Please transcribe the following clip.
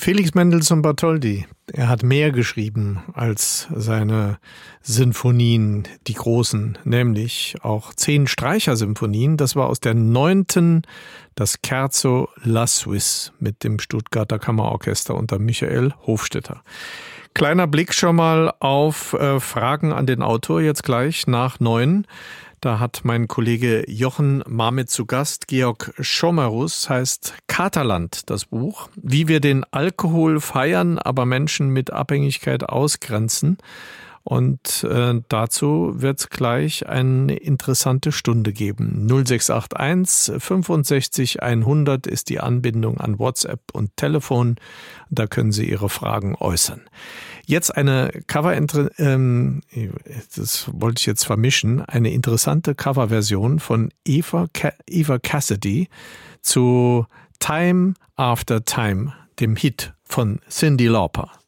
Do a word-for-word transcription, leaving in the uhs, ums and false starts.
Felix Mendelssohn Bartholdy, er hat mehr geschrieben als seine Sinfonien, die großen, nämlich auch zehn Streichersymphonien. Das war aus der neunten das Scherzo La Suisse mit dem Stuttgarter Kammerorchester unter Michael Hofstetter. Kleiner Blick schon mal auf äh, Fragen an den Autor, jetzt gleich nach neun. Da hat mein Kollege Jochen Marmit zu Gast. Georg Schomerus heißt Katerland, das Buch. Wie wir den Alkohol feiern, aber Menschen mit Abhängigkeit ausgrenzen. Und äh, dazu wird es gleich eine interessante Stunde geben. null sechs acht eins fünfundsechzig hundert ist die Anbindung an WhatsApp und Telefon. Da können Sie Ihre Fragen äußern. Jetzt eine Cover, ähm, das wollte ich jetzt vermischen, eine interessante Coverversion von Eva, Eva Cassidy zu Time After Time, dem Hit von Cyndi Lauper.